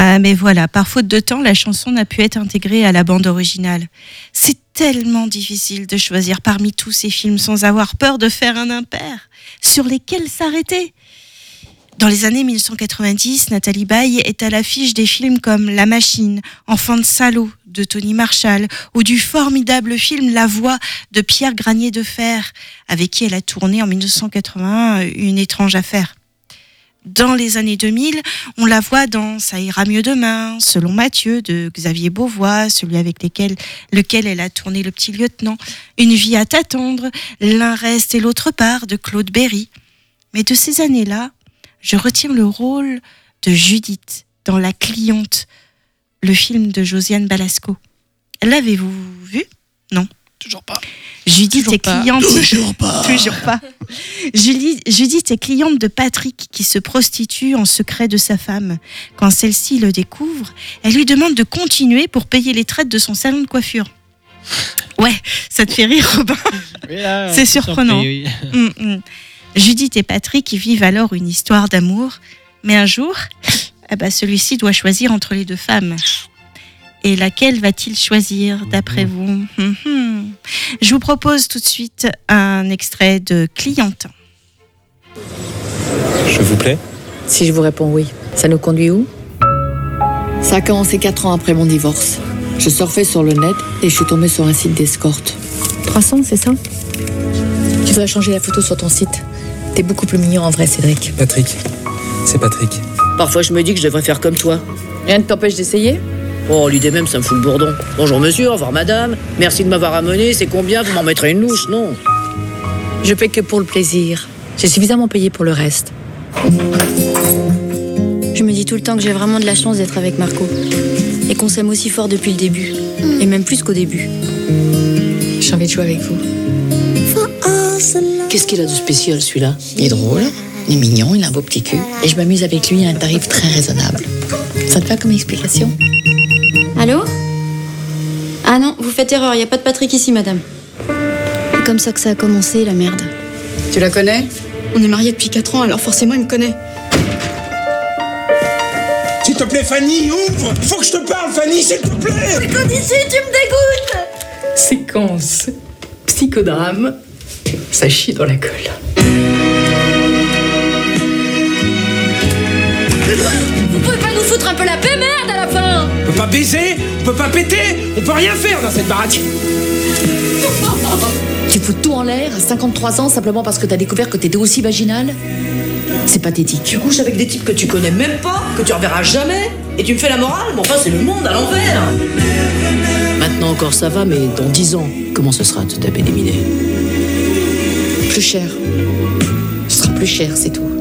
Ah, mais voilà, par faute de temps, la chanson n'a pu être intégrée à la bande originale. C'est tellement difficile de choisir parmi tous ces films sans avoir peur de faire un impair. Sur lesquels s'arrêter ? Dans les années 1990, Nathalie Baye est à l'affiche des films comme La Machine, Enfant de salaud de Tony Marshall ou du formidable film La Voix de Pierre Granier de Fer, avec qui elle a tourné en 1981 Une étrange affaire. Dans les années 2000, on la voit dans Ça ira mieux demain, Selon Mathieu de Xavier Beauvois, celui avec lequel elle a tourné Le Petit Lieutenant, Une vie à t'attendre, L'un reste et l'autre part de Claude Berry. Mais de ces années-là, je retiens le rôle de Judith dans La Cliente, le film de Josiane Balasco. L'avez-vous vu ? Non. Toujours pas. Judith est cliente. Toujours pas. Toujours pas. Judith est cliente de Patrick qui se prostitue en secret de sa femme. Quand celle-ci le découvre, elle lui demande de continuer pour payer les traites de son salon de coiffure. Ouais, ça te fait rire, Robin. Oui, là, c'est surprenant. Surpris, oui. Judith et Patrick vivent alors une histoire d'amour, mais un jour, celui-ci doit choisir entre les deux femmes. Et laquelle va-t-il choisir, d'après vous ? Je vous propose tout de suite un extrait de Cliente. Je vous plais ? Si je vous réponds oui, ça nous conduit où ? Ça a commencé 4 ans après mon divorce. Je surfais sur le net et je suis tombée sur un site d'escorte. 300, c'est ça ? Tu devrais changer la photo sur ton site. T'es beaucoup plus mignon en vrai, Cédric. Patrick. C'est Patrick. Parfois, je me dis que je devrais faire comme toi. Rien ne t'empêche d'essayer ? Oh, l'idée même, ça me fout le bourdon. Bonjour monsieur, au revoir madame. Merci de m'avoir amené, c'est combien ? Vous m'en mettrez une louche, non ? Je paie que pour le plaisir. J'ai suffisamment payé pour le reste. Je me dis tout le temps que j'ai vraiment de la chance d'être avec Marco. Et qu'on s'aime aussi fort depuis le début. Et même plus qu'au début. J'ai envie de jouer avec vous. Qu'est-ce qu'il a de spécial, celui-là ? Il est drôle, il est mignon, il a un beau petit cul. Et je m'amuse avec lui à un tarif très raisonnable. Ça te va comme explication ? Allô ? Ah non, vous faites erreur, il n'y a pas de Patrick ici, madame. C'est comme ça que ça a commencé, la merde. Tu la connais ? On est mariés depuis 4 ans, alors forcément il me connaît. S'il te plaît, Fanny, ouvre! Il faut que je te parle, Fanny, s'il te plaît! C'est quand ici, tu me dégoûtes! Séquence. Psychodrame. Ça chie dans la colle. Vous pouvez pas nous foutre un peu la paix, merde, à la fin ? On peut pas baiser, on peut pas péter, on peut rien faire dans cette baraque! Tu fous tout en l'air à 53 ans simplement parce que t'as découvert que t'étais aussi vaginale ? C'est pathétique. Tu couches avec des types que tu connais même pas, que tu reverras jamais, et tu me fais la morale ? Mais enfin, c'est le monde à l'envers. Maintenant encore ça va, mais dans 10 ans, comment ce sera de te taper des minets ? Plus cher. Ce sera plus cher, c'est tout.